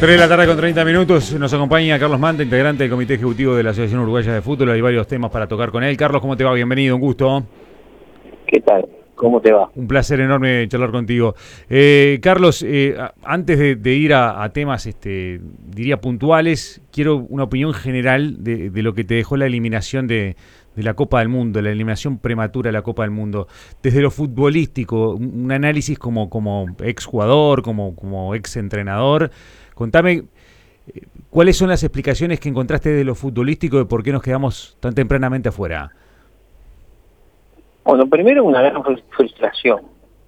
3 de la tarde con 30 minutos, nos acompaña Carlos Manta, integrante del Comité Ejecutivo de la Asociación Uruguaya de Fútbol. Hay varios temas para tocar con él. Carlos, ¿cómo te va? Bienvenido, un gusto. ¿Qué tal? ¿Cómo te va? Un placer enorme charlar contigo. Carlos, antes de ir a temas, diría puntuales, quiero una opinión general de lo que te dejó la eliminación de la Copa del Mundo, la eliminación prematura de la Copa del Mundo. Desde lo futbolístico, un análisis como exjugador, como ex entrenador. Contame cuáles son las explicaciones que encontraste de lo futbolístico de por qué nos quedamos tan tempranamente afuera. Bueno, primero una gran frustración.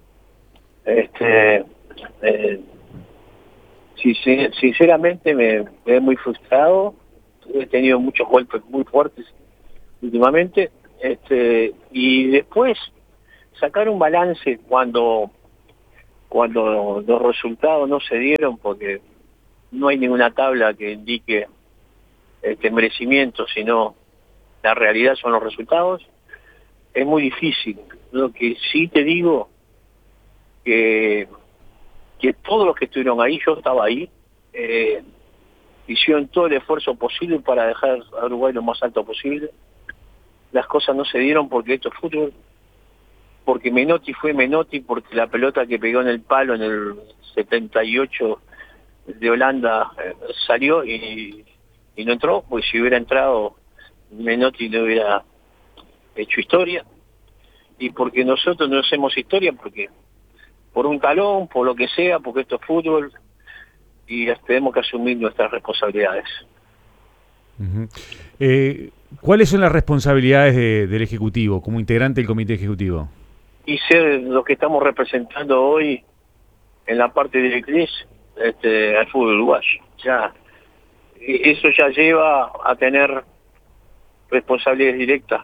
Sinceramente me he muy frustrado. He tenido muchos golpes muy fuertes últimamente. Y después sacar un balance cuando los resultados no se dieron, porque no hay ninguna tabla que indique merecimiento, sino la realidad son los resultados. Es muy difícil. Lo que sí te digo que todos los que estuvieron ahí, yo estaba ahí, hicieron todo el esfuerzo posible para dejar a Uruguay lo más alto posible. Las cosas no se dieron porque esto es fútbol, porque Menotti fue Menotti, porque la pelota que pegó en el palo en el 78 de Holanda salió y no entró, porque si hubiera entrado Menotti no hubiera hecho historia, y porque nosotros no hacemos historia porque por un talón, por lo que sea, porque esto es fútbol y tenemos que asumir nuestras responsabilidades. Uh-huh. ¿Cuáles son las responsabilidades del Ejecutivo, como integrante del Comité Ejecutivo? Y ser lo que estamos representando hoy en la parte de CRIS, al fútbol uruguayo. Ya, eso ya lleva a tener responsabilidades directas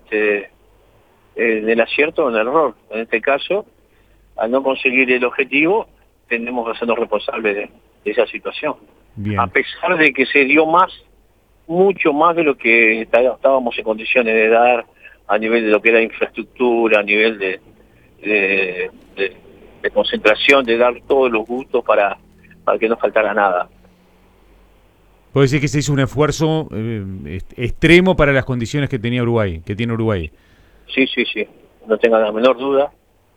del acierto o del error. En este caso, al no conseguir el objetivo, tenemos que hacernos responsables de esa situación. Bien. A pesar de que se dio mucho más de lo que estábamos en condiciones de dar a nivel de lo que era infraestructura, a nivel de concentración, de dar todos los gustos para que no faltara nada. ¿Puedo decir que se hizo un esfuerzo extremo para las condiciones que tenía Uruguay, que tiene Uruguay? Sí, no tenga la menor duda.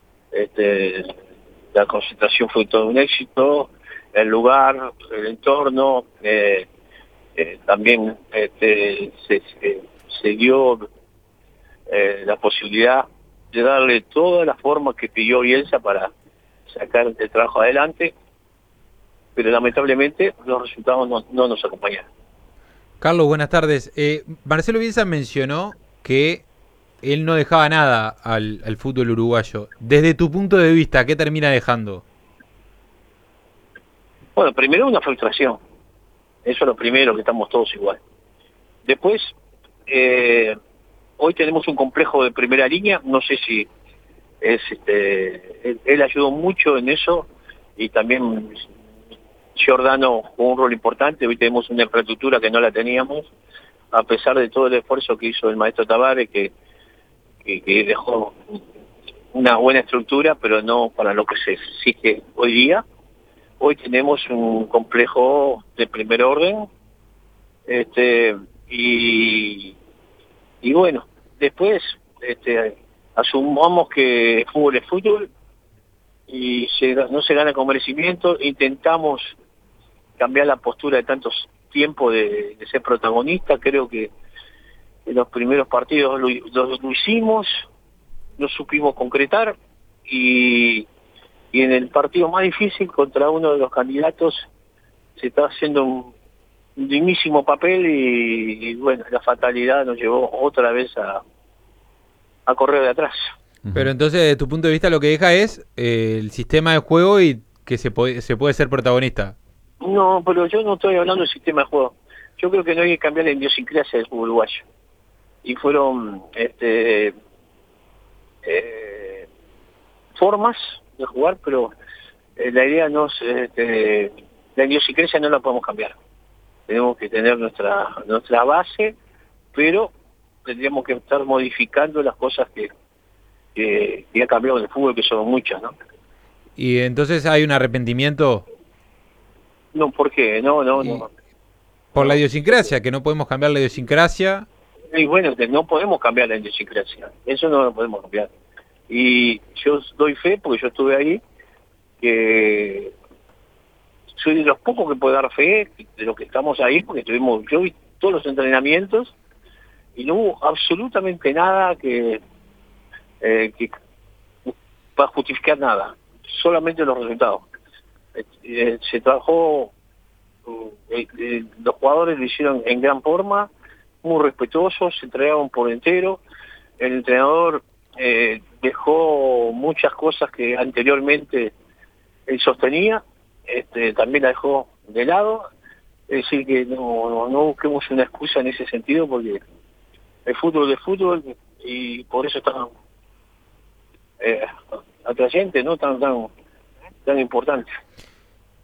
La concentración fue todo un éxito, el lugar, el entorno, también se dio la posibilidad de darle todas las formas que pidió Bielsa para sacar el trabajo adelante, pero lamentablemente los resultados no nos acompañaron. Carlos, buenas tardes. Marcelo Bielsa mencionó que él no dejaba nada al fútbol uruguayo. Desde tu punto de vista, ¿qué termina dejando? Bueno, primero una frustración. Eso es lo primero, que estamos todos igual. Después, hoy tenemos un complejo de primera línea. No sé si es él ayudó mucho en eso, y también Giordano jugó un rol importante. Hoy tenemos una infraestructura que no la teníamos, a pesar de todo el esfuerzo que hizo el maestro Tavares, que dejó una buena estructura, pero no para lo que se exige hoy día. Hoy tenemos un complejo de primer orden, y bueno, después asumamos que el fútbol es fútbol y no se gana con merecimiento. Intentamos cambiar la postura de tantos tiempos de ser protagonista. Creo que en los primeros partidos lo hicimos, no supimos concretar, y en el partido más difícil contra uno de los candidatos se está haciendo un dignísimo papel, y bueno, la fatalidad nos llevó otra vez a correr de atrás. Pero entonces, desde tu punto de vista, lo que deja es el sistema de juego y que se puede ser protagonista. No, pero yo no estoy hablando del sistema de juego. Yo creo que no hay que cambiar la idiosincrasia del fútbol uruguayo. Y fueron formas de jugar, pero la idea no es, la idiosincrasia no la podemos cambiar. Tenemos que tener nuestra base, pero tendríamos que estar modificando las cosas que ha cambiado en el fútbol, que son muchas, ¿no? Y entonces hay un arrepentimiento. No, ¿por qué? No, no, Y no. por la idiosincrasia, que no podemos cambiar la idiosincrasia. Y bueno, que no podemos cambiar la idiosincrasia, eso no lo podemos cambiar. Y yo doy fe, porque yo estuve ahí, que soy de los pocos que puede dar fe de los que estamos ahí, porque yo vi todos los entrenamientos y no hubo absolutamente nada que para justificar nada, solamente los resultados. Se trabajó, los jugadores lo hicieron en gran forma, muy respetuosos, se entregaron por entero. El entrenador dejó muchas cosas que anteriormente él sostenía, también la dejó de lado. Es decir, que no busquemos una excusa en ese sentido, porque el fútbol es fútbol y por eso está atrayente, ¿no? Tan importante.